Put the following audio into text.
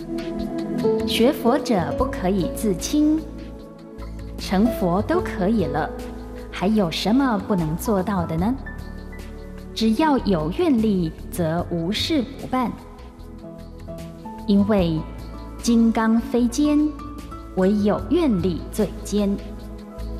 学佛者不可以自轻，成佛都可以了，还有什么不能做到的呢？只要有愿力，则无事不办。因为金刚非坚，唯有愿力最坚。